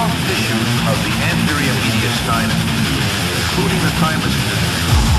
soft tissues of the anterior mediastinum, including the thymus.